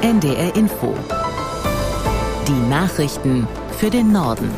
NDR Info. Die Nachrichten für den Norden.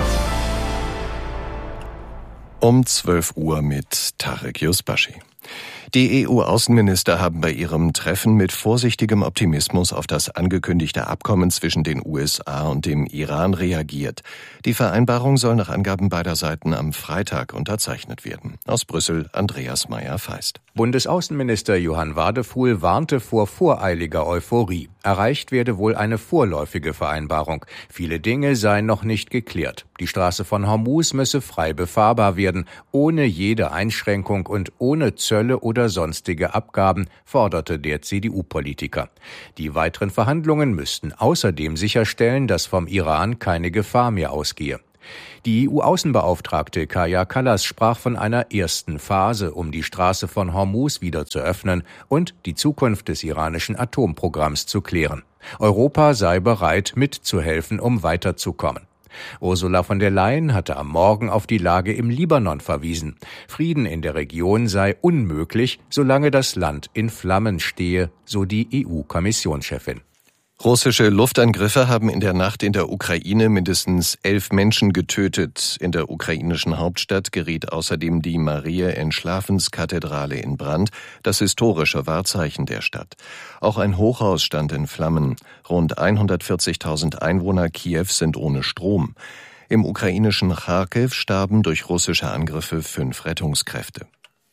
Um 12 Uhr mit Tarek Yusbashi. Die EU-Außenminister haben bei ihrem Treffen mit vorsichtigem Optimismus auf das angekündigte Abkommen zwischen den USA und dem Iran reagiert. Die Vereinbarung soll nach Angaben beider Seiten am Freitag unterzeichnet werden. Aus Brüssel Andreas Meyer-Feist. Bundesaußenminister Johann Wadefuhl warnte vor voreiliger Euphorie. Erreicht werde wohl eine vorläufige Vereinbarung. Viele Dinge seien noch nicht geklärt. Die Straße von Hormuz müsse frei befahrbar werden, ohne jede Einschränkung und ohne Zölle oder sonstige Abgaben, forderte der CDU-Politiker. Die weiteren Verhandlungen müssten außerdem sicherstellen, dass vom Iran keine Gefahr mehr ausgehe. Die EU-Außenbeauftragte Kaja Kallas sprach von einer ersten Phase, um die Straße von Hormuz wieder zu öffnen und die Zukunft des iranischen Atomprogramms zu klären. Europa sei bereit, mitzuhelfen, um weiterzukommen. Ursula von der Leyen hatte am Morgen auf die Lage im Libanon verwiesen. Frieden in der Region sei unmöglich, solange das Land in Flammen stehe, so die EU-Kommissionschefin. Russische Luftangriffe haben in der Nacht in der Ukraine mindestens 11 Menschen getötet. In der ukrainischen Hauptstadt geriet außerdem die Maria-Entschlafens-Kathedrale in Brand, das historische Wahrzeichen der Stadt. Auch ein Hochhaus stand in Flammen. Rund 140.000 Einwohner Kiews sind ohne Strom. Im ukrainischen Charkiw starben durch russische Angriffe 5 Rettungskräfte.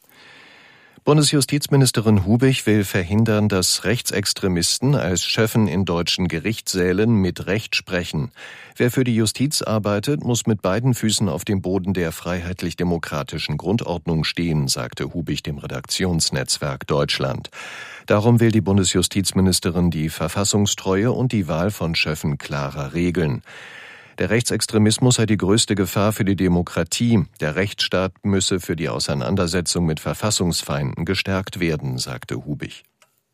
Bundesjustizministerin Hubich will verhindern, dass Rechtsextremisten als Schöffen in deutschen Gerichtssälen mit Recht sprechen. Wer für die Justiz arbeitet, muss mit beiden Füßen auf dem Boden der freiheitlich-demokratischen Grundordnung stehen, sagte Hubich dem Redaktionsnetzwerk Deutschland. Darum will die Bundesjustizministerin die Verfassungstreue und die Wahl von Schöffen klarer regeln. Der Rechtsextremismus sei die größte Gefahr für die Demokratie. Der Rechtsstaat müsse für die Auseinandersetzung mit Verfassungsfeinden gestärkt werden, sagte Hubich.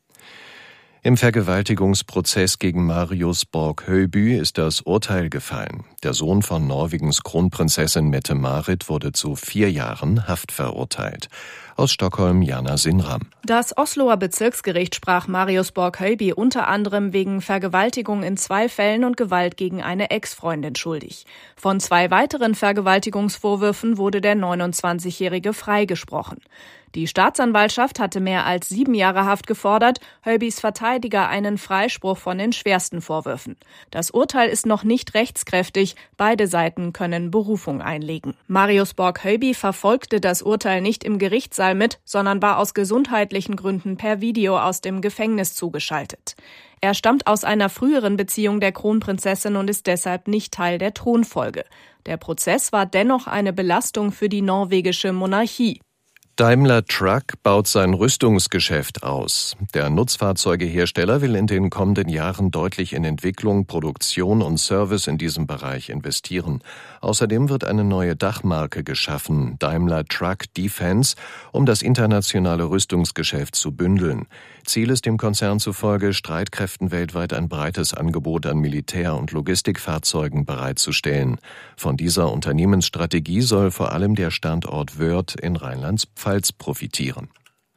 Im Vergewaltigungsprozess gegen Marius Borg-Høiby ist das Urteil gefallen. Der Sohn von Norwegens Kronprinzessin Mette-Marit wurde zu 4 Jahren Haft verurteilt. Aus Stockholm Jana Sinram. Das Osloer Bezirksgericht sprach Marius Borg-Høiby unter anderem wegen Vergewaltigung in 2 Fällen und Gewalt gegen eine Ex-Freundin schuldig. Von 2 weiteren Vergewaltigungsvorwürfen wurde der 29-Jährige freigesprochen. Die Staatsanwaltschaft hatte mehr als 7 Jahre Haft gefordert, Høibys Verteidiger einen Freispruch von den schwersten Vorwürfen. Das Urteil ist noch nicht rechtskräftig, beide Seiten können Berufung einlegen. Marius Borg-Høiby verfolgte das Urteil nicht im Gerichtssaal mit, sondern war aus gesundheitlichen Gründen per Video aus dem Gefängnis zugeschaltet. Er stammt aus einer früheren Beziehung der Kronprinzessin und ist deshalb nicht Teil der Thronfolge. Der Prozess war dennoch eine Belastung für die norwegische Monarchie. Daimler Truck baut sein Rüstungsgeschäft aus. Der Nutzfahrzeugehersteller will in den kommenden Jahren deutlich in Entwicklung, Produktion und Service in diesem Bereich investieren. Außerdem wird eine neue Dachmarke geschaffen, Daimler Truck Defense, um das internationale Rüstungsgeschäft zu bündeln. Ziel ist dem Konzern zufolge, Streitkräften weltweit ein breites Angebot an Militär- und Logistikfahrzeugen bereitzustellen. Von dieser Unternehmensstrategie soll vor allem der Standort Wörth in Rheinland-Pfalz profitieren.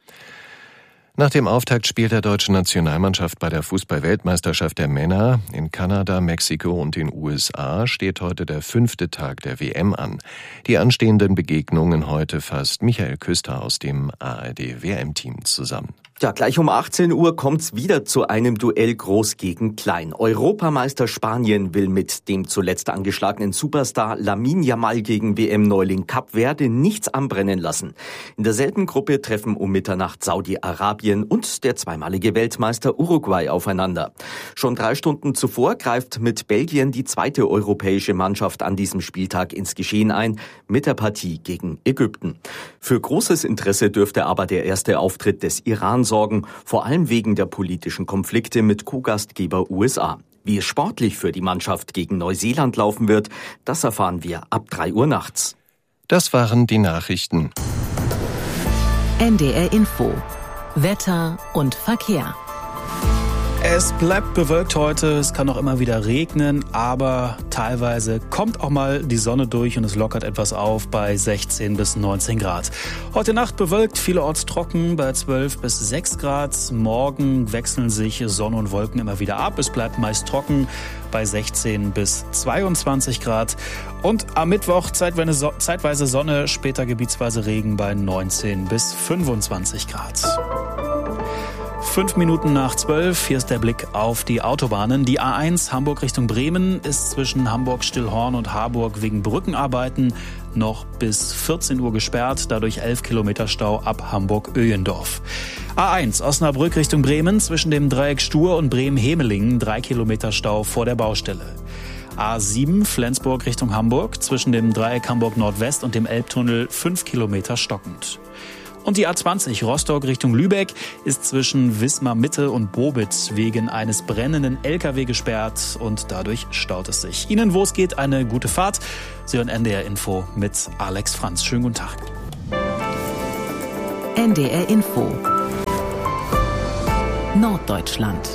Nach dem Auftaktspiel der deutschen Nationalmannschaft bei der Fußball-Weltmeisterschaft der Männer in Kanada, Mexiko und den USA steht heute der 5. Tag der WM an. Die anstehenden Begegnungen heute fasst Michael Küster aus dem ARD-WM-Team zusammen. Ja, gleich um 18 Uhr kommt's wieder zu einem Duell Groß gegen Klein. Europameister Spanien will mit dem zuletzt angeschlagenen Superstar Lamine Yamal gegen WM-Neuling Kap Verde nichts anbrennen lassen. In derselben Gruppe treffen um Mitternacht Saudi-Arabien und der zweimalige Weltmeister Uruguay aufeinander. Schon 3 Stunden zuvor greift mit Belgien die zweite europäische Mannschaft an diesem Spieltag ins Geschehen ein, mit der Partie gegen Ägypten. Für großes Interesse dürfte aber der erste Auftritt des Iran sorgen, vor allem wegen der politischen Konflikte mit Co-Gastgeber USA. Wie es sportlich für die Mannschaft gegen Neuseeland laufen wird, das erfahren wir ab 3 Uhr nachts. Das waren die Nachrichten. NDR Info. Wetter und Verkehr. Es bleibt bewölkt heute, es kann auch immer wieder regnen, aber teilweise kommt auch mal die Sonne durch und es lockert etwas auf bei 16 bis 19 Grad. Heute Nacht bewölkt, vielerorts trocken bei 12 bis 6 Grad. Morgen wechseln sich Sonne und Wolken immer wieder ab. Es bleibt meist trocken bei 16 bis 22 Grad. Und am Mittwoch zeitweise Sonne, später gebietsweise Regen bei 19 bis 25 Grad. 5 Minuten nach 12, hier ist der Blick auf die Autobahnen. Die A1 Hamburg Richtung Bremen ist zwischen Hamburg-Stillhorn und Harburg wegen Brückenarbeiten noch bis 14 Uhr gesperrt, dadurch 11 Kilometer Stau ab Hamburg-Öhendorf. A1 Osnabrück Richtung Bremen zwischen dem Dreieck Stur und Bremen-Hemelingen 3 Kilometer Stau vor der Baustelle. A7 Flensburg Richtung Hamburg zwischen dem Dreieck Hamburg-Nordwest und dem Elbtunnel 5 Kilometer stockend. Und die A20 Rostock Richtung Lübeck ist zwischen Wismar Mitte und Bobitz wegen eines brennenden LKW gesperrt und dadurch staut es sich. Ihnen, wo es geht, eine gute Fahrt. Sie hören NDR Info mit Alex Franz. Schönen guten Tag. NDR Info Norddeutschland.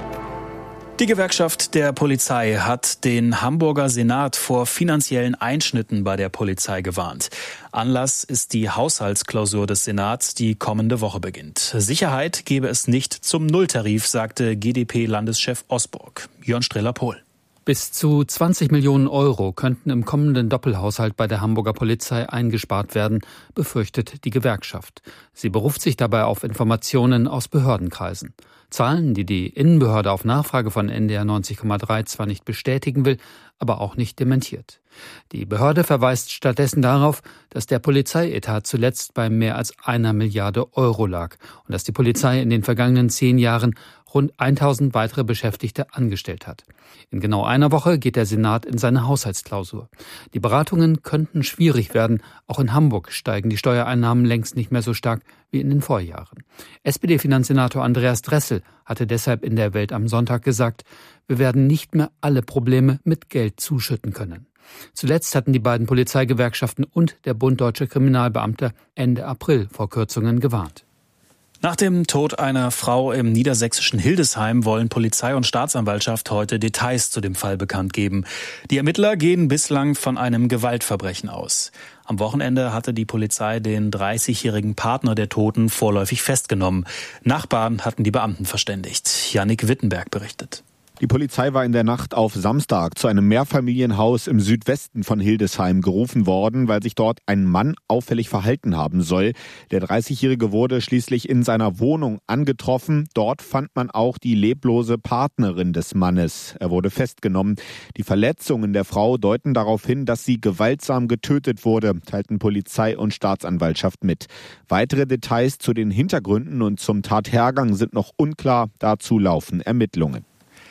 Die Gewerkschaft der Polizei hat den Hamburger Senat vor finanziellen Einschnitten bei der Polizei gewarnt. Anlass ist die Haushaltsklausur des Senats, die kommende Woche beginnt. Sicherheit gebe es nicht zum Nulltarif, sagte GdP-Landeschef Osborg. Jörn Streller-Pohl. Bis zu 20 Millionen Euro könnten im kommenden Doppelhaushalt bei der Hamburger Polizei eingespart werden, befürchtet die Gewerkschaft. Sie beruft sich dabei auf Informationen aus Behördenkreisen. Zahlen, die die Innenbehörde auf Nachfrage von NDR 90,3 zwar nicht bestätigen will, aber auch nicht dementiert. Die Behörde verweist stattdessen darauf, dass der Polizeietat zuletzt bei mehr als 1 Milliarde Euro lag und dass die Polizei in den vergangenen 10 Jahren rund 1000 weitere Beschäftigte angestellt hat. In genau einer Woche geht der Senat in seine Haushaltsklausur. Die Beratungen könnten schwierig werden. Auch in Hamburg steigen die Steuereinnahmen längst nicht mehr so stark wie in den Vorjahren. SPD-Finanzsenator Andreas Dressel hatte deshalb in der Welt am Sonntag gesagt, wir werden nicht mehr alle Probleme mit Geld zuschütten können. Zuletzt hatten die beiden Polizeigewerkschaften und der Bund Deutscher Kriminalbeamter Ende April vor Kürzungen gewarnt. Nach dem Tod einer Frau im niedersächsischen Hildesheim wollen Polizei und Staatsanwaltschaft heute Details zu dem Fall bekannt geben. Die Ermittler gehen bislang von einem Gewaltverbrechen aus. Am Wochenende hatte die Polizei den 30-jährigen Partner der Toten vorläufig festgenommen. Nachbarn hatten die Beamten verständigt. Jannik Wittenberg berichtet. Die Polizei war in der Nacht auf Samstag zu einem Mehrfamilienhaus im Südwesten von Hildesheim gerufen worden, weil sich dort ein Mann auffällig verhalten haben soll. Der 30-Jährige wurde schließlich in seiner Wohnung angetroffen. Dort fand man auch die leblose Partnerin des Mannes. Er wurde festgenommen. Die Verletzungen der Frau deuten darauf hin, dass sie gewaltsam getötet wurde, teilten Polizei und Staatsanwaltschaft mit. Weitere Details zu den Hintergründen und zum Tathergang sind noch unklar. Dazu laufen Ermittlungen.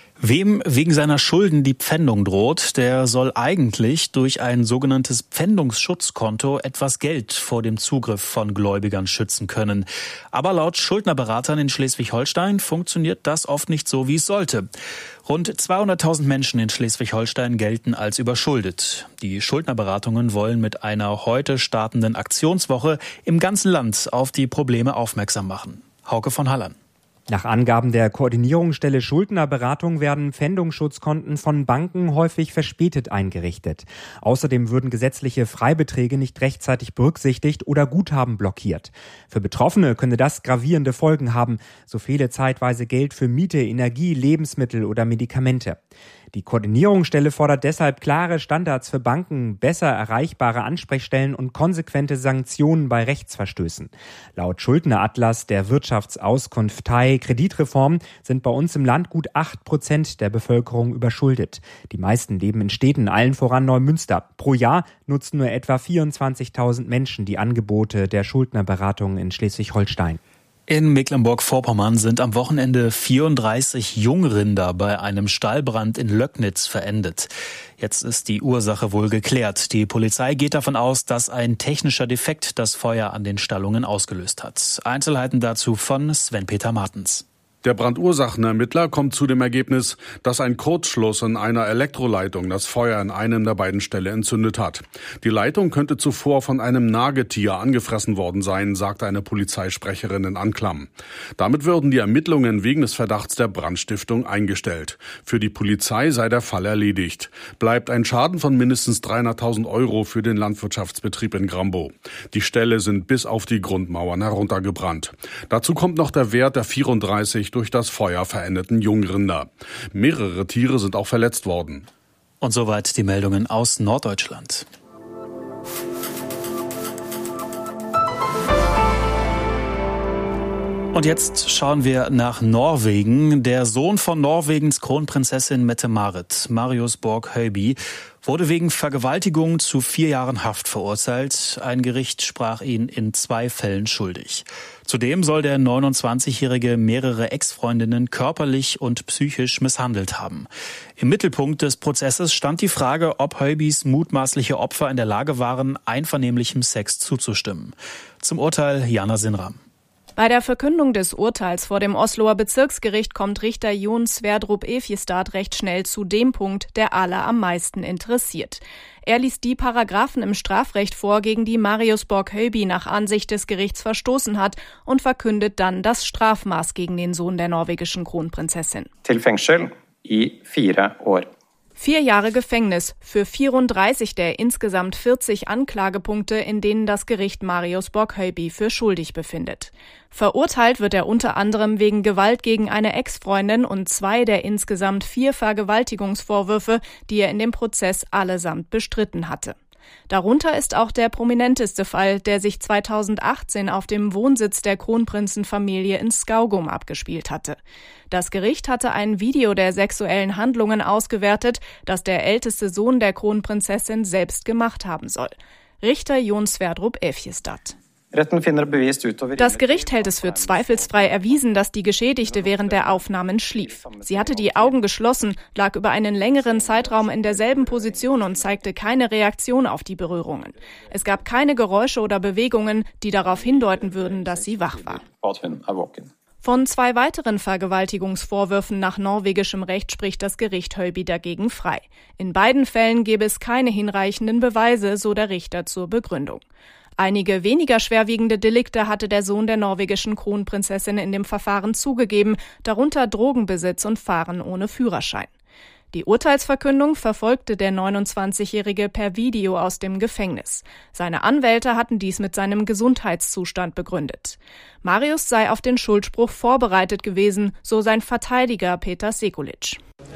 Wem wegen seiner Schulden die Pfändung droht, der soll eigentlich durch ein sogenanntes Pfändungsschutzkonto etwas Geld vor dem Zugriff von Gläubigern schützen können. Aber laut Schuldnerberatern in Schleswig-Holstein funktioniert das oft nicht so, wie es sollte. Rund 200.000 Menschen in Schleswig-Holstein gelten als überschuldet. Die Schuldnerberatungen wollen mit einer heute startenden Aktionswoche im ganzen Land auf die Probleme aufmerksam machen. Hauke von Hallern. Nach Angaben der Koordinierungsstelle Schuldnerberatung werden Pfändungsschutzkonten von Banken häufig verspätet eingerichtet. Außerdem würden gesetzliche Freibeträge nicht rechtzeitig berücksichtigt oder Guthaben blockiert. Für Betroffene könne das gravierende Folgen haben. So fehle zeitweise Geld für Miete, Energie, Lebensmittel oder Medikamente. Die Koordinierungsstelle fordert deshalb klare Standards für Banken, besser erreichbare Ansprechstellen und konsequente Sanktionen bei Rechtsverstößen. Laut Schuldneratlas der Wirtschaftsauskunftei Kreditreform sind bei uns im Land gut 8% der Bevölkerung überschuldet. Die meisten leben in Städten, allen voran Neumünster. Pro Jahr nutzen nur etwa 24.000 Menschen die Angebote der Schuldnerberatung in Schleswig-Holstein. In Mecklenburg-Vorpommern sind am Wochenende 34 Jungrinder bei einem Stallbrand in Löcknitz verendet. Jetzt ist die Ursache wohl geklärt. Die Polizei geht davon aus, dass ein technischer Defekt das Feuer an den Stallungen ausgelöst hat. Einzelheiten dazu von Sven-Peter Martens. Der Brandursachenermittler kommt zu dem Ergebnis, dass ein Kurzschluss in einer Elektroleitung das Feuer in einem der beiden Ställe entzündet hat. Die Leitung könnte zuvor von einem Nagetier angefressen worden sein, sagte eine Polizeisprecherin in Anklam. Damit würden die Ermittlungen wegen des Verdachts der Brandstiftung eingestellt. Für die Polizei sei der Fall erledigt. Bleibt ein Schaden von mindestens 300.000 Euro für den Landwirtschaftsbetrieb in Grambow. Die Ställe sind bis auf die Grundmauern heruntergebrannt. Dazu kommt noch der Wert der 34 durch das Feuer verendeten Jungrinder. Mehrere Tiere sind auch verletzt worden. Und soweit die Meldungen aus Norddeutschland. Und jetzt schauen wir nach Norwegen. Der Sohn von Norwegens Kronprinzessin Mette-Marit, Marius Borg Høiby, wurde wegen Vergewaltigung zu 4 Jahren Haft verurteilt. Ein Gericht sprach ihn in 2 Fällen schuldig. Zudem soll der 29-Jährige mehrere Ex-Freundinnen körperlich und psychisch misshandelt haben. Im Mittelpunkt des Prozesses stand die Frage, ob Høibys mutmaßliche Opfer in der Lage waren, einvernehmlichem Sex zuzustimmen. Zum Urteil Jana Sinram. Bei der Verkündung des Urteils vor dem Osloer Bezirksgericht kommt Richter Jon Sverdrup Evjestad recht schnell zu dem Punkt, der alle am meisten interessiert. Er liest die Paragraphen im Strafrecht vor, gegen die Marius Borg Høiby nach Ansicht des Gerichts verstoßen hat und verkündet dann das Strafmaß gegen den Sohn der norwegischen Kronprinzessin. Til fengsel i 4 år. 4 Jahre Gefängnis für 34 der insgesamt 40 Anklagepunkte, in denen das Gericht Marius Borg Høiby für schuldig befindet. Verurteilt wird er unter anderem wegen Gewalt gegen eine Ex-Freundin und 2 der insgesamt 4 Vergewaltigungsvorwürfe, die er in dem Prozess allesamt bestritten hatte. Darunter ist auch der prominenteste Fall, der sich 2018 auf dem Wohnsitz der Kronprinzenfamilie in Skaugum abgespielt hatte. Das Gericht hatte ein Video der sexuellen Handlungen ausgewertet, das der älteste Sohn der Kronprinzessin selbst gemacht haben soll. Richter Jon Sverdrup Evjestad. Das Gericht hält es für zweifelsfrei erwiesen, dass die Geschädigte während der Aufnahmen schlief. Sie hatte die Augen geschlossen, lag über einen längeren Zeitraum in derselben Position und zeigte keine Reaktion auf die Berührungen. Es gab keine Geräusche oder Bewegungen, die darauf hindeuten würden, dass sie wach war. Von 2 weiteren Vergewaltigungsvorwürfen nach norwegischem Recht spricht das Gericht Høiby dagegen frei. In beiden Fällen gäbe es keine hinreichenden Beweise, so der Richter zur Begründung. Einige weniger schwerwiegende Delikte hatte der Sohn der norwegischen Kronprinzessin in dem Verfahren zugegeben, darunter Drogenbesitz und Fahren ohne Führerschein. Die Urteilsverkündung verfolgte der 29-Jährige per Video aus dem Gefängnis. Seine Anwälte hatten dies mit seinem Gesundheitszustand begründet. Marius sei auf den Schuldspruch vorbereitet gewesen, so sein Verteidiger Peter Sekulic.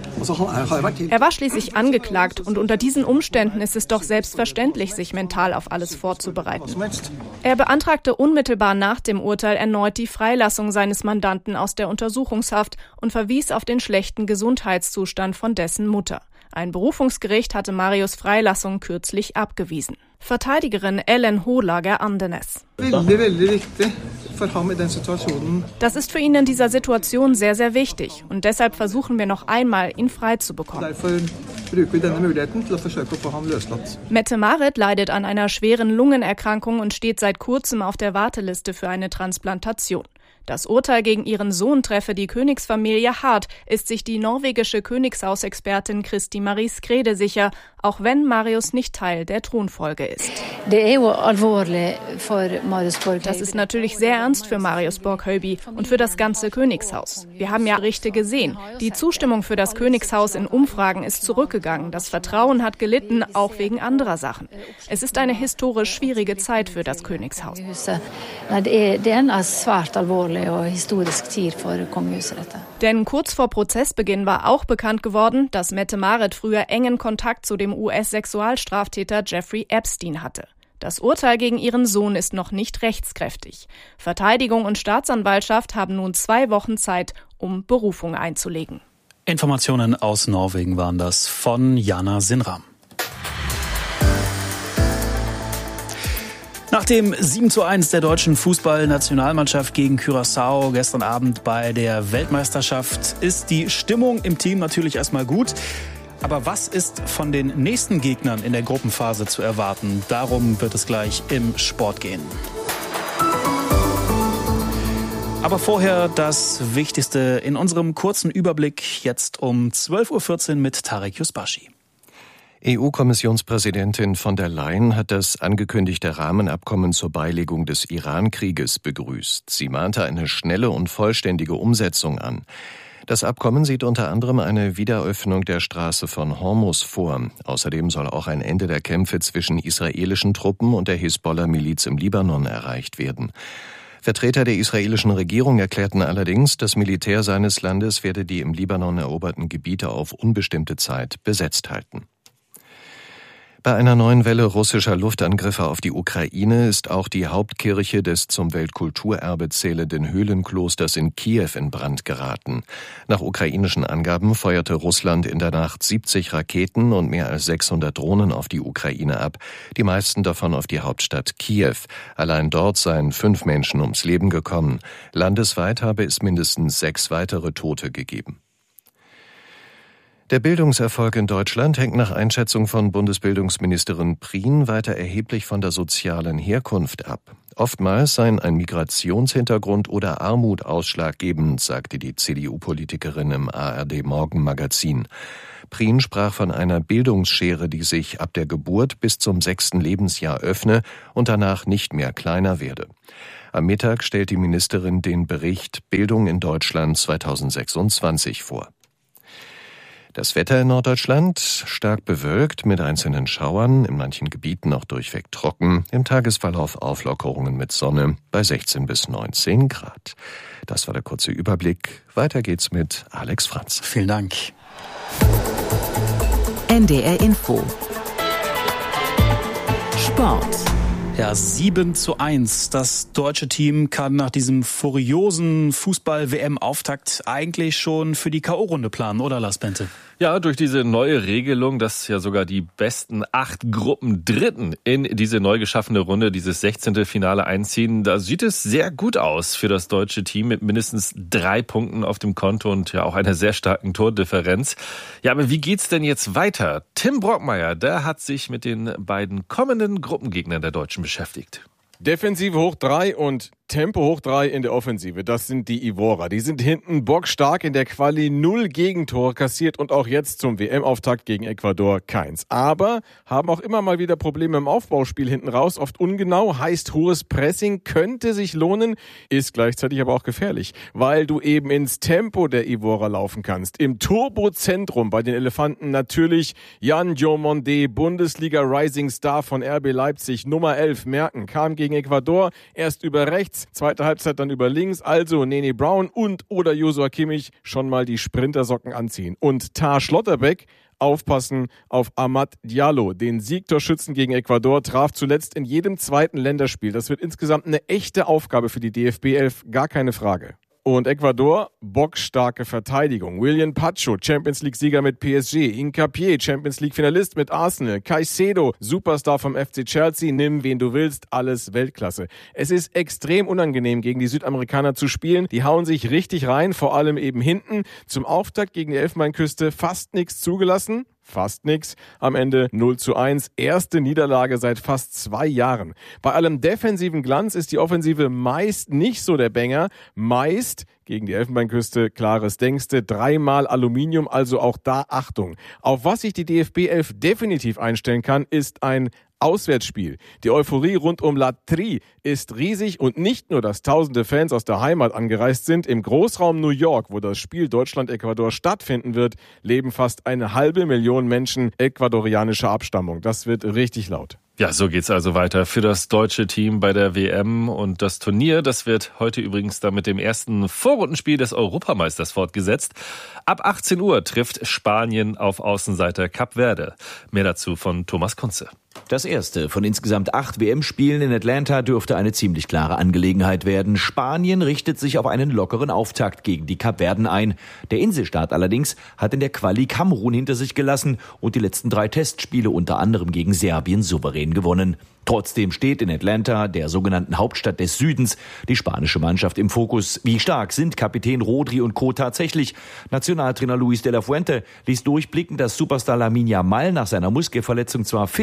Er war schließlich angeklagt und unter diesen Umständen ist es doch selbstverständlich, sich mental auf alles vorzubereiten. Er beantragte unmittelbar nach dem Urteil erneut die Freilassung seines Mandanten aus der Untersuchungshaft und verwies auf den schlechten Gesundheitszustand von dessen Mutter. Ein Berufungsgericht hatte Marius' Freilassung kürzlich abgewiesen. Verteidigerin Ellen Holager Andenes. Das ist für ihn in dieser Situation sehr, sehr wichtig. Und deshalb versuchen wir noch einmal, ihn frei zu bekommen. Mette-Marit leidet an einer schweren Lungenerkrankung und steht seit kurzem auf der Warteliste für eine Transplantation. Das Urteil gegen ihren Sohn treffe die Königsfamilie hart, ist sich die norwegische Königshausexpertin Kristi Marie Skrede sicher, auch wenn Marius nicht Teil der Thronfolge ist. Das ist natürlich sehr ernst für Marius Borg Høiby und für das ganze Königshaus. Wir haben ja Berichte gesehen. Die Zustimmung für das Königshaus in Umfragen ist zurückgegangen. Das Vertrauen hat gelitten, auch wegen anderer Sachen. Es ist eine historisch schwierige Zeit für das Königshaus. Denn kurz vor Prozessbeginn war auch bekannt geworden, dass Mette-Marit früher engen Kontakt zu dem US-Sexualstraftäter Jeffrey Epstein hatte. Das Urteil gegen ihren Sohn ist noch nicht rechtskräftig. Verteidigung und Staatsanwaltschaft haben nun 2 Wochen Zeit, um Berufung einzulegen. Informationen aus Norwegen waren das von Jana Sinram. Nach dem 7:1 der deutschen Fußballnationalmannschaft gegen Curaçao gestern Abend bei der Weltmeisterschaft ist die Stimmung im Team natürlich erstmal gut. Aber was ist von den nächsten Gegnern in der Gruppenphase zu erwarten? Darum wird es gleich im Sport gehen. Aber vorher das Wichtigste in unserem kurzen Überblick jetzt um 12.14 Uhr mit Tarek Yusbashi. EU-Kommissionspräsidentin von der Leyen hat das angekündigte Rahmenabkommen zur Beilegung des Iran-Krieges begrüßt. Sie mahnte eine schnelle und vollständige Umsetzung an. Das Abkommen sieht unter anderem eine Wiederöffnung der Straße von Hormuz vor. Außerdem soll auch ein Ende der Kämpfe zwischen israelischen Truppen und der Hisbollah-Miliz im Libanon erreicht werden. Vertreter der israelischen Regierung erklärten allerdings, das Militär seines Landes werde die im Libanon eroberten Gebiete auf unbestimmte Zeit besetzt halten. Bei einer neuen Welle russischer Luftangriffe auf die Ukraine ist auch die Hauptkirche des zum Weltkulturerbe zählenden Höhlenklosters in Kiew in Brand geraten. Nach ukrainischen Angaben feuerte Russland in der Nacht 70 Raketen und mehr als 600 Drohnen auf die Ukraine ab, die meisten davon auf die Hauptstadt Kiew. Allein dort seien 5 Menschen ums Leben gekommen. Landesweit habe es mindestens 6 weitere Tote gegeben. Der Bildungserfolg in Deutschland hängt nach Einschätzung von Bundesbildungsministerin Prien weiter erheblich von der sozialen Herkunft ab. Oftmals seien ein Migrationshintergrund oder Armut ausschlaggebend, sagte die CDU-Politikerin im ARD-Morgenmagazin. Prien sprach von einer Bildungsschere, die sich ab der Geburt bis zum 6. Lebensjahr öffne und danach nicht mehr kleiner werde. Am Mittag stellt die Ministerin den Bericht Bildung in Deutschland 2026 vor. Das Wetter in Norddeutschland stark bewölkt mit einzelnen Schauern, in manchen Gebieten auch durchweg trocken, im Tagesverlauf Auflockerungen mit Sonne bei 16 bis 19 Grad. Das war der kurze Überblick. Weiter geht's mit Alex Franz. Vielen Dank. NDR Info. Sport. Ja, 7:1. Das deutsche Team kann nach diesem furiosen Fußball-WM-Auftakt eigentlich schon für die K.O.-Runde planen, oder Lars Bente? Ja, durch diese neue Regelung, dass ja sogar die besten 8 Gruppendritten in diese neu geschaffene Runde, dieses 16. Finale einziehen, da sieht es sehr gut aus für das deutsche Team mit mindestens 3 Punkten auf dem Konto und ja auch einer sehr starken Tordifferenz. Ja, aber wie geht's denn jetzt weiter? Tim Brockmeier, der hat sich mit den beiden kommenden Gruppengegnern der Deutschen beschäftigt. Defensive hoch 3 und Tempo hoch 3 in der Offensive. Das sind die Ivorer. Die sind hinten bockstark in der Quali, 0 Gegentore kassiert und auch jetzt zum WM-Auftakt gegen Ecuador keins. Aber haben auch immer mal wieder Probleme im Aufbauspiel hinten raus. Oft ungenau, heißt hohes Pressing, könnte sich lohnen, ist gleichzeitig aber auch gefährlich, weil du eben ins Tempo der Ivorer laufen kannst. Im Turbozentrum bei den Elefanten natürlich Yan Diomande, Bundesliga Rising Star von RB Leipzig, Nummer 11, Merken, kam gegen Ecuador erst über rechts, zweite Halbzeit dann über links, also Nene Brown und oder Joshua Kimmich schon mal die Sprintersocken anziehen. Und Tar Schlotterbeck, aufpassen auf Amad Diallo, den Siegtorschützen gegen Ecuador, traf zuletzt in jedem zweiten Länderspiel. Das wird insgesamt eine echte Aufgabe für die DFB 11, gar keine Frage. Und Ecuador, bockstarke Verteidigung. William Pacho, Champions League-Sieger mit PSG. Hincapié, Champions League-Finalist mit Arsenal. Caicedo, Superstar vom FC Chelsea. Nimm, wen du willst, alles Weltklasse. Es ist extrem unangenehm, gegen die Südamerikaner zu spielen. Die hauen sich richtig rein, vor allem eben hinten. Zum Auftakt gegen die Elfenbeinküste fast nichts zugelassen. Fast nix. Am Ende 0:1. Erste Niederlage seit fast 2 Jahren. Bei allem defensiven Glanz ist die Offensive meist nicht so der Banger. Meist gegen die Elfenbeinküste, klares Denkste, 3-mal Aluminium, also auch da Achtung. Auf was sich die DFB 11 definitiv einstellen kann, ist ein Auswärtsspiel. Die Euphorie rund um La Tri ist riesig und nicht nur, dass tausende Fans aus der Heimat angereist sind. Im Großraum New York, wo das Spiel Deutschland-Ecuador stattfinden wird, leben fast 500.000 Menschen ecuadorianischer Abstammung. Das wird richtig laut. Ja, so geht's also weiter für das deutsche Team bei der WM und das Turnier, das wird heute übrigens dann mit dem ersten Vorrundenspiel des Europameisters fortgesetzt. Ab 18 Uhr trifft Spanien auf Außenseiter Kap Verde. Mehr dazu von Thomas Kunze. Das erste von insgesamt 8 WM-Spielen in Atlanta dürfte eine ziemlich klare Angelegenheit werden. Spanien richtet sich auf einen lockeren Auftakt gegen die Kapverden ein. Der Inselstaat allerdings hat in der Quali Kamerun hinter sich gelassen und die letzten 3 Testspiele unter anderem gegen Serbien souverän gewonnen. Trotzdem steht in Atlanta, der sogenannten Hauptstadt des Südens, die spanische Mannschaft im Fokus. Wie stark sind Kapitän Rodri und Co. tatsächlich? Nationaltrainer Luis de la Fuente ließ durchblicken, dass Superstar Lamine Yamal nach seiner Muskelverletzung zwar fit ist,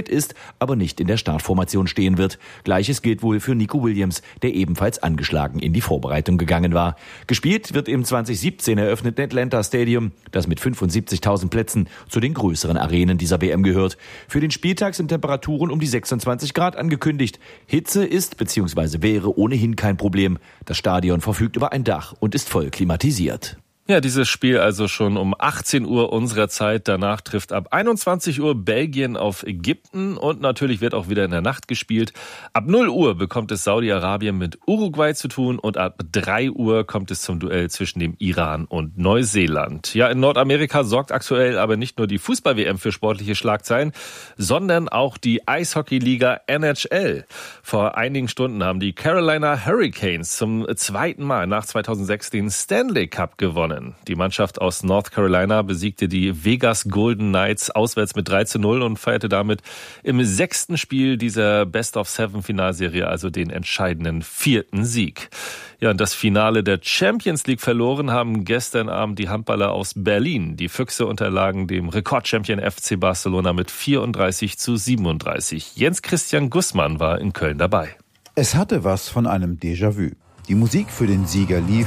aber nicht in der Startformation stehen wird. Gleiches gilt wohl für Nico Williams, der ebenfalls angeschlagen in die Vorbereitung gegangen war. Gespielt wird im 2017 eröffneten Atlanta Stadium, das mit 75.000 Plätzen zu den größeren Arenen dieser WM gehört. Für den Spieltag sind Temperaturen um die 26 Grad angekündigt. Hitze ist bzw. wäre ohnehin kein Problem. Das Stadion verfügt über ein Dach und ist voll klimatisiert. Ja, dieses Spiel also schon um 18 Uhr unserer Zeit. Danach trifft ab 21 Uhr Belgien auf Ägypten und natürlich wird auch wieder in der Nacht gespielt. Ab 0 Uhr bekommt es Saudi-Arabien mit Uruguay zu tun und ab 3 Uhr kommt es zum Duell zwischen dem Iran und Neuseeland. Ja, in Nordamerika sorgt aktuell aber nicht nur die Fußball-WM für sportliche Schlagzeilen, sondern auch die Eishockey-Liga NHL. Vor einigen Stunden haben die Carolina Hurricanes zum zweiten Mal nach 2006 den Stanley Cup gewonnen. Die Mannschaft aus North Carolina besiegte die Vegas Golden Knights auswärts mit 3:0 und feierte damit im 6. Spiel dieser Best-of-7-Finalserie also den entscheidenden 4. Sieg. Ja, und das Finale der Champions League verloren haben gestern Abend die Handballer aus Berlin. Die Füchse unterlagen dem Rekordchampion FC Barcelona mit 34:37. Jens Christian Gußmann war in Köln dabei. Es hatte was von einem Déjà-vu. Die Musik für den Sieger lief.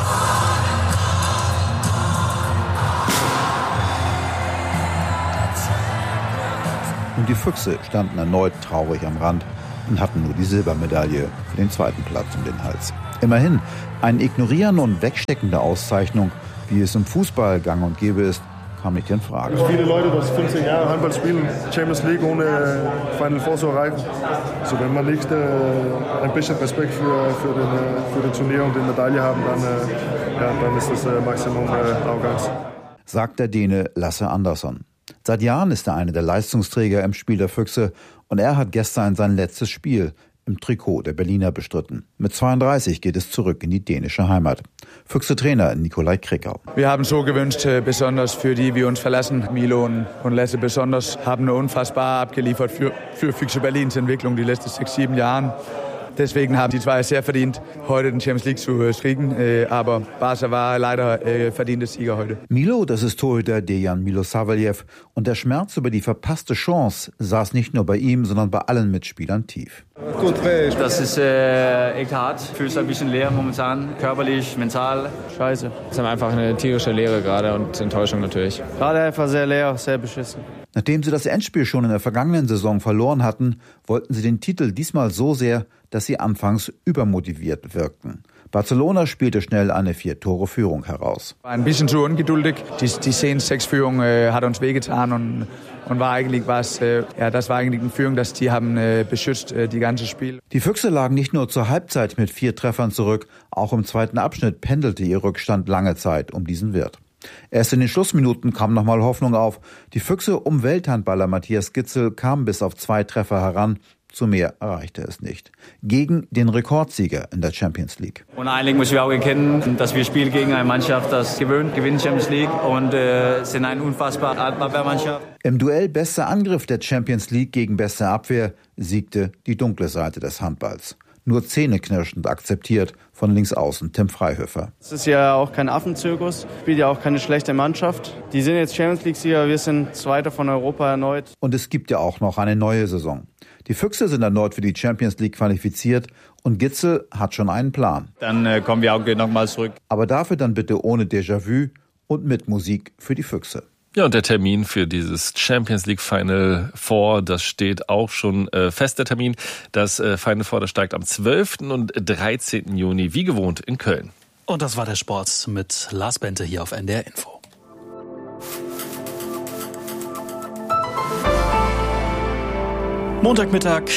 Und die Füchse standen erneut traurig am Rand und hatten nur die Silbermedaille für den 2. Platz um den Hals. Immerhin, ein Ignorieren und Wegstecken der Auszeichnung, wie es im Fußball gang und gäbe ist, kam nicht in Frage. Viele Leute, die 15 Jahre Handball spielen, Champions League ohne Final Four zu erreichen. Also wenn man nicht ein bisschen Respekt für den Turnier und die Medaille haben, dann ist das Maximum Arroganz. Sagt der Däne Lasse Andersson. Seit Jahren ist er einer der Leistungsträger im Spiel der Füchse und er hat gestern sein letztes Spiel im Trikot der Berliner bestritten. Mit 32 geht es zurück in die dänische Heimat. Füchse-Trainer Nikolai Krikau. Wir haben so gewünscht, besonders für die wir uns verlassen. Milo und Lasse besonders haben unfassbar abgeliefert für Füchse Berlins Entwicklung die letzten 6-7 Jahren. Deswegen haben die zwei sehr verdient, heute den Champions League zu kriegen. Aber Barca war leider verdienter Sieger heute. Milo, das ist Torhüter Dejan Milosavljev. Und der Schmerz über die verpasste Chance saß nicht nur bei ihm, sondern bei allen Mitspielern tief. Das ist echt hart. Fühlt sich ein bisschen leer momentan, körperlich, mental. Scheiße. Es ist einfach eine tierische Leere gerade und Enttäuschung natürlich. Gerade einfach sehr leer, sehr beschissen. Nachdem sie das Endspiel schon in der vergangenen Saison verloren hatten, wollten sie den Titel diesmal so sehr, dass sie anfangs übermotiviert wirkten. Barcelona spielte schnell eine 4-Tore-Führung heraus. War ein bisschen zu ungeduldig. Die 10-6-Führung hat uns wehgetan und war eigentlich das war eigentlich eine Führung, dass die haben beschützt die ganze Spiel. Die Füchse lagen nicht nur zur Halbzeit mit 4 Treffern zurück, auch im zweiten Abschnitt pendelte ihr Rückstand lange Zeit um diesen Wert. Erst in den Schlussminuten kam nochmal Hoffnung auf. Die Füchse um Welthandballer Matthias Gitzel kamen bis auf 2 Treffer heran. Zu mehr erreichte es nicht. Gegen den Rekordsieger in der Champions League. Und eigentlich müssen wir auch erkennen, dass wir spielen gegen eine Mannschaft, das gewinnt Champions League und sind eine unfassbar Abwehrmannschaft. Im Duell bester Angriff der Champions League gegen beste Abwehr siegte die dunkle Seite des Handballs. Nur zähneknirschend akzeptiert von Linksaußen Tim Freihöfer. Es ist ja auch kein Affenzirkus, spielt ja auch keine schlechte Mannschaft. Die sind jetzt Champions League-Sieger, wir sind Zweiter von Europa erneut. Und es gibt ja auch noch eine neue Saison. Die Füchse sind erneut für die Champions League qualifiziert und Gitzel hat schon einen Plan. Dann kommen wir auch nochmal zurück. Aber dafür dann bitte ohne Déjà-vu und mit Musik für die Füchse. Ja, und der Termin für dieses Champions League Final Four, das steht auch schon fest, der Termin. Das Final Four, das steigt am 12. und 13. Juni, wie gewohnt, in Köln. Und das war der Sport mit Lars Bente hier auf NDR Info. Montagmittag,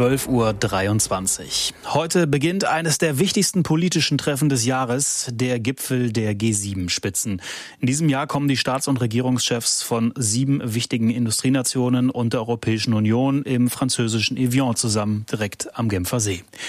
12:23 Uhr. Heute beginnt eines der wichtigsten politischen Treffen des Jahres, der Gipfel der G7-Spitzen. In diesem Jahr kommen die Staats- und Regierungschefs von 7 wichtigen Industrienationen und der Europäischen Union im französischen Evian zusammen, direkt am Genfer See.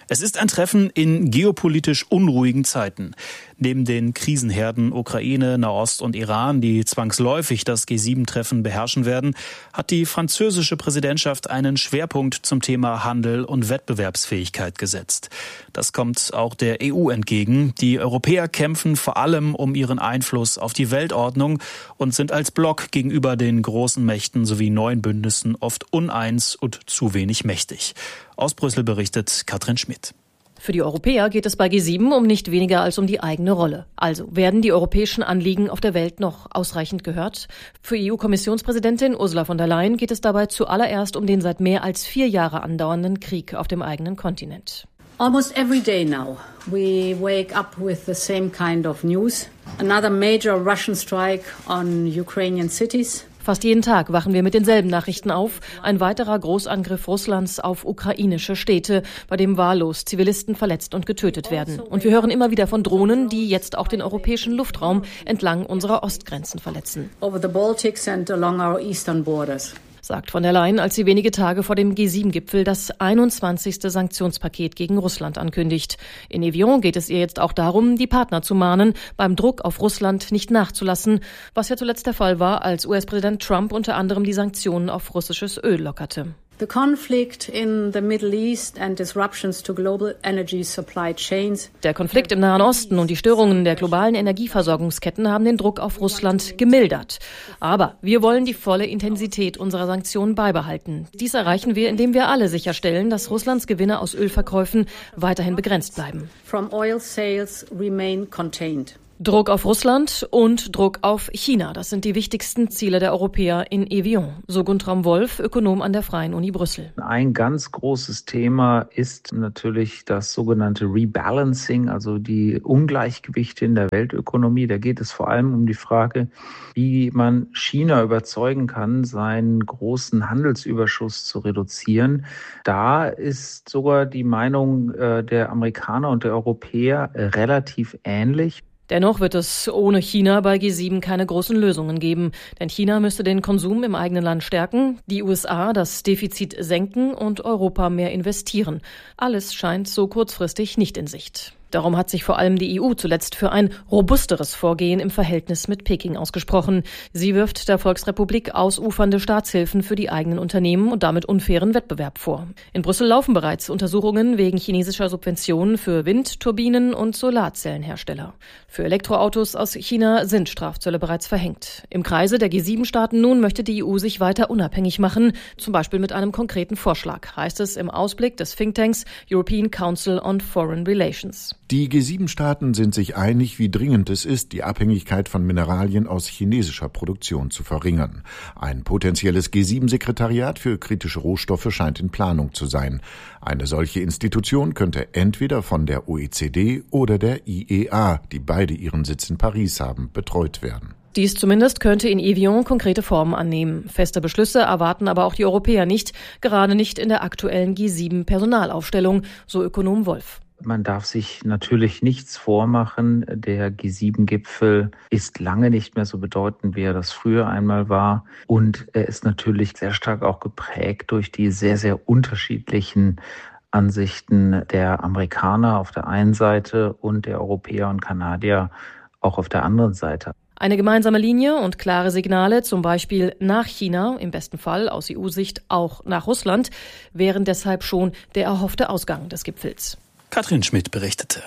Es ist ein Treffen in geopolitisch unruhigen Zeiten. Neben den Krisenherden Ukraine, Nahost und Iran, die zwangsläufig das G7-Treffen beherrschen werden, hat die französische Präsidentschaft einen Schwerpunkt zum Thema Handel und Wettbewerbsfähigkeit gesetzt. Das kommt auch der EU entgegen. Die Europäer kämpfen vor allem um ihren Einfluss auf die Weltordnung und sind als Block gegenüber den großen Mächten sowie neuen Bündnissen oft uneins und zu wenig mächtig. Aus Brüssel berichtet Katrin Schmidt. Für die Europäer geht es bei G7 um nicht weniger als um die eigene Rolle. Also werden die europäischen Anliegen auf der Welt noch ausreichend gehört? Für EU-Kommissionspräsidentin Ursula von der Leyen geht es dabei zuallererst um den seit mehr als 4 Jahre andauernden Krieg auf dem eigenen Kontinent. Almost every day now we wake up with the same kind of news. Another major Russian strike on Ukrainian cities. Fast jeden Tag wachen wir mit denselben Nachrichten auf. Ein weiterer Großangriff Russlands auf ukrainische Städte, bei dem wahllos Zivilisten verletzt und getötet werden. Und wir hören immer wieder von Drohnen, die jetzt auch den europäischen Luftraum entlang unserer Ostgrenzen verletzen. Over the Baltics and along our eastern borders. Sagt von der Leyen, als sie wenige Tage vor dem G7-Gipfel das 21. Sanktionspaket gegen Russland ankündigt. In Evian geht es ihr jetzt auch darum, die Partner zu mahnen, beim Druck auf Russland nicht nachzulassen, was ja zuletzt der Fall war, als US-Präsident Trump unter anderem die Sanktionen auf russisches Öl lockerte. The conflict in the Middle East and disruptions to global energy supply chains. Der Konflikt im Nahen Osten und die Störungen der globalen Energieversorgungsketten haben den Druck auf Russland gemildert. Aber wir wollen die volle Intensität unserer Sanktionen beibehalten. Dies erreichen wir, indem wir alle sicherstellen, dass Russlands Gewinne aus Ölverkäufen weiterhin begrenzt bleiben. From oil sales remain contained. Druck auf Russland und Druck auf China. Das sind die wichtigsten Ziele der Europäer in Evian. So Guntram Wolf, Ökonom an der Freien Uni Brüssel. Ein ganz großes Thema ist natürlich das sogenannte Rebalancing, also die Ungleichgewichte in der Weltökonomie. Da geht es vor allem um die Frage, wie man China überzeugen kann, seinen großen Handelsüberschuss zu reduzieren. Da ist sogar die Meinung der Amerikaner und der Europäer relativ ähnlich. Dennoch wird es ohne China bei G7 keine großen Lösungen geben. Denn China müsste den Konsum im eigenen Land stärken, die USA das Defizit senken und Europa mehr investieren. Alles scheint so kurzfristig nicht in Sicht. Darum hat sich vor allem die EU zuletzt für ein robusteres Vorgehen im Verhältnis mit Peking ausgesprochen. Sie wirft der Volksrepublik ausufernde Staatshilfen für die eigenen Unternehmen und damit unfairen Wettbewerb vor. In Brüssel laufen bereits Untersuchungen wegen chinesischer Subventionen für Windturbinen und Solarzellenhersteller. Für Elektroautos aus China sind Strafzölle bereits verhängt. Im Kreise der G7-Staaten nun möchte die EU sich weiter unabhängig machen, zum Beispiel mit einem konkreten Vorschlag, heißt es im Ausblick des Thinktanks European Council on Foreign Relations. Die G7-Staaten sind sich einig, wie dringend es ist, die Abhängigkeit von Mineralien aus chinesischer Produktion zu verringern. Ein potenzielles G7-Sekretariat für kritische Rohstoffe scheint in Planung zu sein. Eine solche Institution könnte entweder von der OECD oder der IEA, die beide ihren Sitz in Paris haben, betreut werden. Dies zumindest könnte in Evian konkrete Formen annehmen. Feste Beschlüsse erwarten aber auch die Europäer nicht, gerade nicht in der aktuellen G7-Personalaufstellung, so Ökonom Wolf. Man darf sich natürlich nichts vormachen. Der G7-Gipfel ist lange nicht mehr so bedeutend, wie er das früher einmal war. Und er ist natürlich sehr stark auch geprägt durch die sehr, sehr unterschiedlichen Ansichten der Amerikaner auf der einen Seite und der Europäer und Kanadier auch auf der anderen Seite. Eine gemeinsame Linie und klare Signale, zum Beispiel nach China, im besten Fall aus EU-Sicht auch nach Russland, wären deshalb schon der erhoffte Ausgang des Gipfels. Katrin Schmidt berichtete.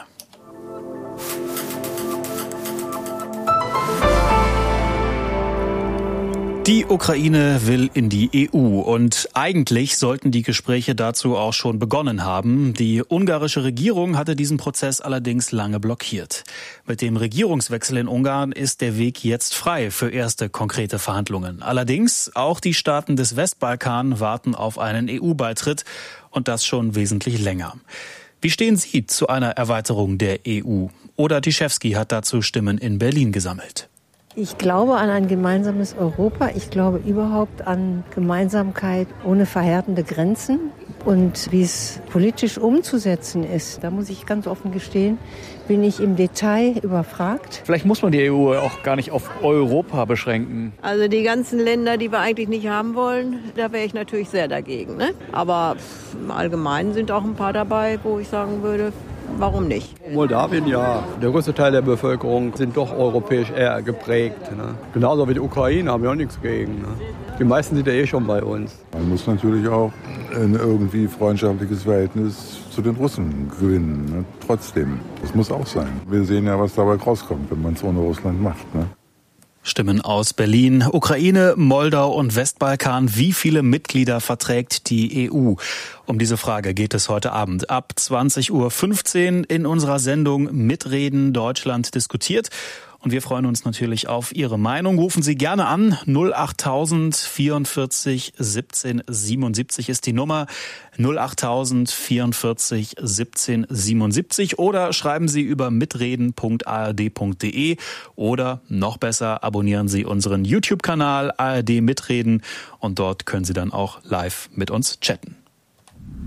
Die Ukraine will in die EU und eigentlich sollten die Gespräche dazu auch schon begonnen haben. Die ungarische Regierung hatte diesen Prozess allerdings lange blockiert. Mit dem Regierungswechsel in Ungarn ist der Weg jetzt frei für erste konkrete Verhandlungen. Allerdings auch die Staaten des Westbalkan warten auf einen EU-Beitritt und das schon wesentlich länger. Wie stehen Sie zu einer Erweiterung der EU? Oda Tiszewski hat dazu Stimmen in Berlin gesammelt. Ich glaube an ein gemeinsames Europa. Ich glaube überhaupt an Gemeinsamkeit ohne verhärtende Grenzen. Und wie es politisch umzusetzen ist, da muss ich ganz offen gestehen, bin ich im Detail überfragt. Vielleicht muss man die EU auch gar nicht auf Europa beschränken. Also die ganzen Länder, die wir eigentlich nicht haben wollen, da wäre ich natürlich sehr dagegen. Ne? Aber im Allgemeinen sind auch ein paar dabei, wo ich sagen würde, warum nicht? Moldawien, ja. Der größte Teil der Bevölkerung sind doch europäisch eher geprägt. Ne? Genauso wie die Ukraine haben wir auch nichts gegen. Ne? Die meisten sind ja schon bei uns. Man muss natürlich auch ein irgendwie freundschaftliches Verhältnis zu den Russen gewinnen. Ne? Trotzdem, das muss auch sein. Wir sehen ja, was dabei rauskommt, wenn man es ohne Russland macht. Ne? Stimmen aus Berlin, Ukraine, Moldau und Westbalkan. Wie viele Mitglieder verträgt die EU? Um diese Frage geht es heute Abend ab 20.15 Uhr in unserer Sendung Mitreden Deutschland diskutiert. Und wir freuen uns natürlich auf Ihre Meinung. Rufen Sie gerne an. 08000 44 17 77 ist die Nummer. 08000 44 17 77. Oder schreiben Sie über mitreden.ard.de. Oder noch besser, abonnieren Sie unseren YouTube-Kanal ARD Mitreden. Und dort können Sie dann auch live mit uns chatten.